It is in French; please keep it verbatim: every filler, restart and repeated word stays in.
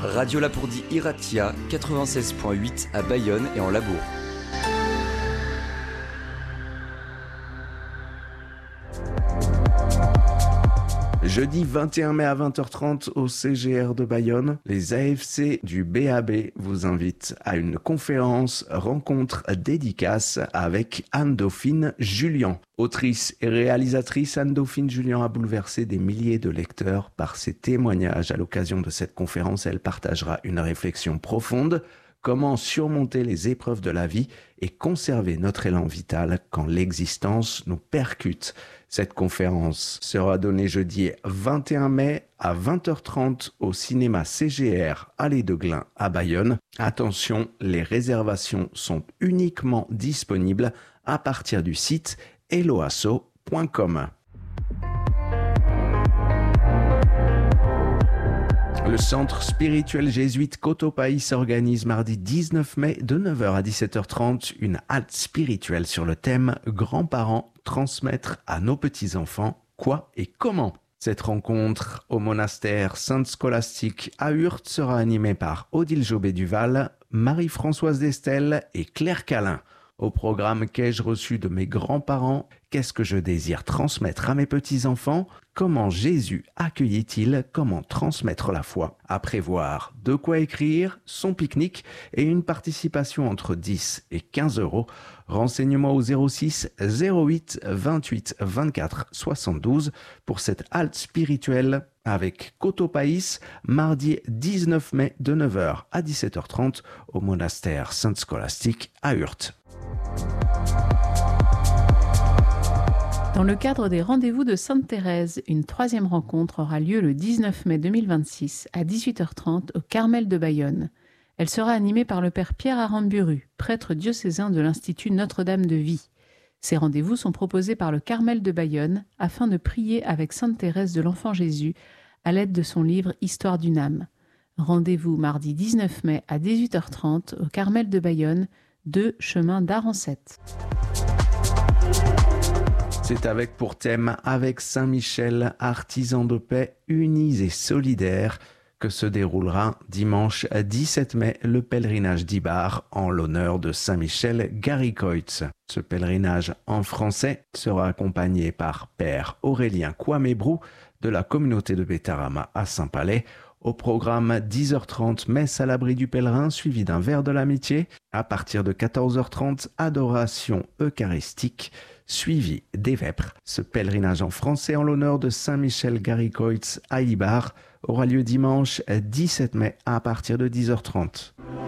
Radio Lapourdie Iratia, quatre-vingt-seize virgule huit à Bayonne et en Labourd. Jeudi vingt et un mai à vingt heures trente au C G R de Bayonne, les A F C du B A B vous invitent à une conférence rencontre dédicace avec Anne-Dauphine Jullian. Autrice et réalisatrice, Anne-Dauphine Jullian a bouleversé des milliers de lecteurs par ses témoignages. À l'occasion de cette conférence, elle partagera une réflexion profonde. Comment surmonter les épreuves de la vie et conserver notre élan vital quand l'existence nous percute. Cette conférence sera donnée jeudi vingt et un mai à vingt heures trente au cinéma C G R Allée de Glun à Bayonne. Attention, les réservations sont uniquement disponibles à partir du site eloasso point com. Le centre spirituel jésuite Cotopaxi organise mardi dix-neuf mai de neuf heures à dix-sept heures trente une halte spirituelle sur le thème « Grands-parents, transmettre à nos petits-enfants quoi et comment ». Cette rencontre au monastère Sainte-Scolastique à Hurte sera animée par Odile Jobé-Duval, Marie-Françoise Destel et Claire Calin. Au programme, qu'ai-je reçu de mes grands-parents? Qu'est-ce que je désire transmettre à mes petits-enfants? Comment Jésus accueillit-il? Comment transmettre la foi? À prévoir de quoi écrire, son pique-nique et une participation entre dix et quinze euros. Renseignements au zéro six zéro huit vingt-huit vingt-quatre soixante-douze pour cette halte spirituelle avec Cotopaxi, mardi dix-neuf mai de neuf heures à dix-sept heures trente au monastère Sainte-Scolastique à Hurte. Dans le cadre des rendez-vous de Sainte-Thérèse, une troisième rencontre aura lieu le dix-neuf mai deux mille vingt-six à dix-huit heures trente au Carmel de Bayonne. Elle sera animée par le père Pierre Aramburu, prêtre diocésain de l'Institut Notre-Dame de Vie. Ces rendez-vous sont proposés par le Carmel de Bayonne afin de prier avec Sainte Thérèse de l'Enfant Jésus à l'aide de son livre Histoire d'une âme. Rendez-vous mardi dix-neuf mai à dix-huit heures trente au Carmel de Bayonne, deux chemin d'Arancette. C'est avec pour thème « Avec Saint-Michel, artisan de paix, unis et solidaires » que se déroulera dimanche dix-sept mai le pèlerinage d'Ibar en l'honneur de Saint-Michel Garicoitz. Ce pèlerinage en français sera accompagné par Père Aurélien Kouamébrou de la communauté de Bétarama à Saint-Palais. Au programme dix heures trente, messe à l'abri du pèlerin suivi d'un verre de l'amitié. À partir de quatorze heures trente, adoration eucharistique suivi des vêpres. Ce pèlerinage en français en l'honneur de Saint-Michel Garicoitz à Ibar aura lieu dimanche dix-sept mai à partir de dix heures trente.